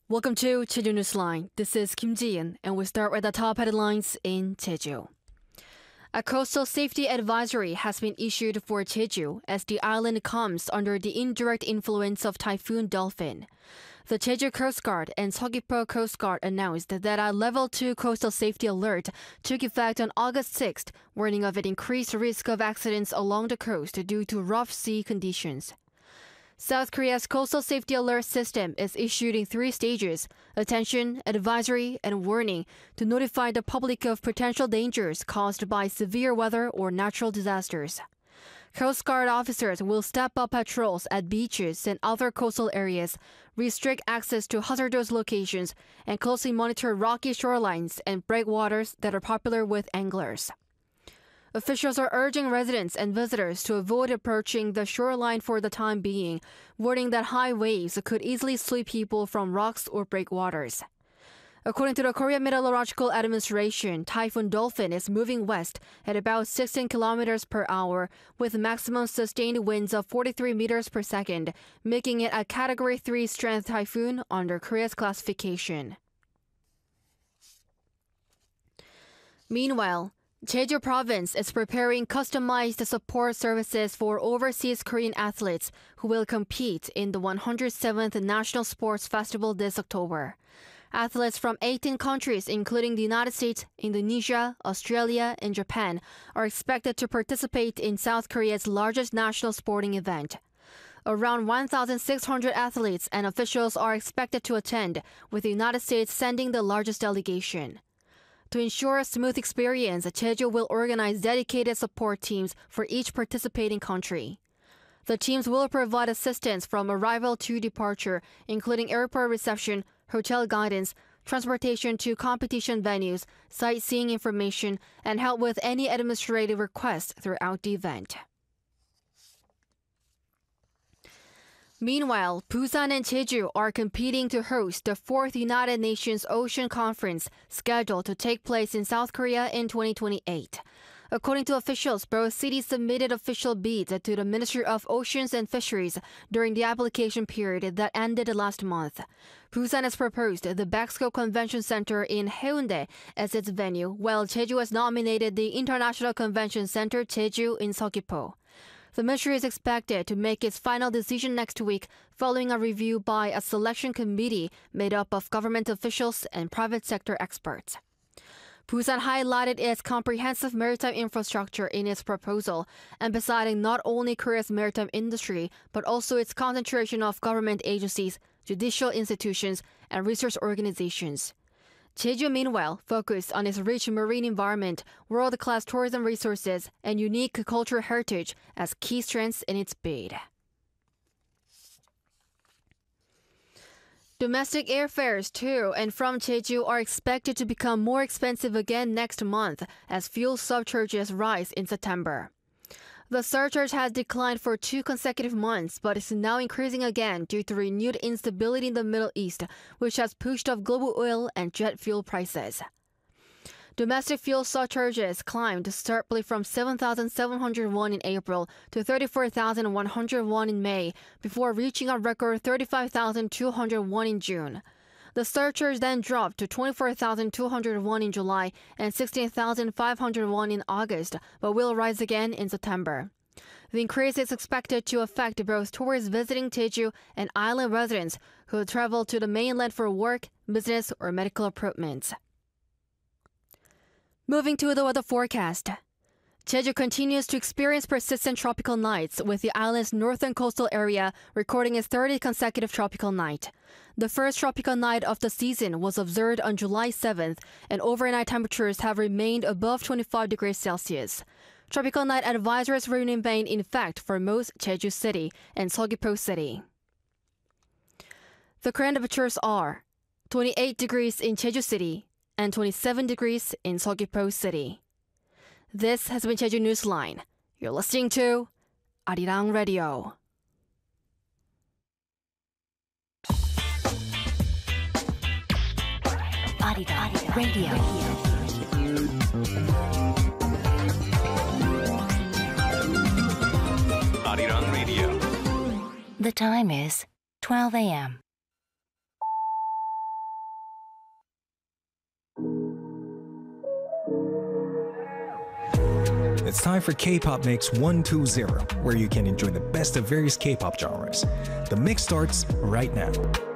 Welcome to Jeju Newsline. This is Kim Ji-in, and we start with the top headlines in Jeju. A coastal safety advisory has been issued for Jeju as the island comes under the indirect influence of Typhoon Dolphin. The Jeju Coast Guard and Seogwipo Coast Guard announced that a Level 2 coastal safety alert took effect on August 6th, warning of an increased risk of accidents along the coast due to rough sea conditions. South Korea's coastal safety alert system is issued in 3 stages: attention, advisory, and warning, to notify the public of potential dangers caused by severe weather or natural disasters. Coast Guard officers will step up patrols at beaches and other coastal areas, restrict access to hazardous locations, and closely monitor rocky shorelines and breakwaters that are popular with anglers. Officials are urging residents and visitors to avoid approaching the shoreline for the time being, warning that high waves could easily sweep people from rocks or breakwaters. According to the Korea Meteorological Administration, Typhoon Dolphin is moving west at about 16 kilometers per hour with maximum sustained winds of 43 meters per second, making it a Category 3 strength typhoon under Korea's classification. Meanwhile, Jeju Province is preparing customized support services for overseas Korean athletes who will compete in the 107th National Sports Festival this October. Athletes from 18 countries, including the United States, Indonesia, Australia, and Japan, are expected to participate in South Korea's largest national sporting event. Around 1,600 athletes and officials are expected to attend, with the United States sending the largest delegation. To ensure a smooth experience, Jeju will organize dedicated support teams for each participating country. The teams will provide assistance from arrival to departure, including airport reception, hotel guidance, transportation to competition venues, sightseeing information, and help with any administrative requests throughout the event. Meanwhile, Busan and Jeju are competing to host the 4th United Nations Ocean Conference, scheduled to take place in South Korea in 2028. According to officials, both cities submitted official bids to the Ministry of Oceans and Fisheries during the application period that ended last month. Busan has proposed the Bexco Convention Center in Haeundae as its venue, while Jeju has nominated the International Convention Center Jeju in Seogwipo. The ministry is expected to make its final decision next week following a review by a selection committee made up of government officials and private sector experts. Busan highlighted its comprehensive maritime infrastructure in its proposal, emphasizing not only Korea's maritime industry, but also its concentration of government agencies, judicial institutions, and research organizations. Jeju, meanwhile, focused on its rich marine environment, world-class tourism resources, and unique cultural heritage as key strengths in its bid. Domestic airfares to and from Jeju are expected to become more expensive again next month as fuel surcharges rise in September. The surcharge has declined for 2 consecutive months, but is now increasing again due to renewed instability in the Middle East, which has pushed up global oil and jet fuel prices. Domestic fuel surcharges climbed sharply from 7,700 won in April to 34,100 won in May, before reaching a record 35,200 won in June. The surcharge then dropped to 24,200 won in July and 16,500 won in August, but will rise again in September. The increase is expected to affect both tourists visiting Jeju and island residents who travel to the mainland for work, business, or medical appointments. Moving to the weather forecast. Jeju continues to experience persistent tropical nights, with the island's northern coastal area recording its 30th consecutive tropical night. The first tropical night of the season was observed on July 7th, and overnight temperatures have remained above 25 degrees Celsius. Tropical night advisories remain in effect for most Jeju City and Seogwipo City. The current temperatures are 28 degrees in Jeju City and 27 degrees in Seogwipo City. This has been Jeju Newsline. You're listening to Arirang Radio. Arirang Radio. Arirang Radio. The time is 12 a.m. It's time for K-Pop Mix 120, where you can enjoy the best of various K-pop genres. The mix starts right now.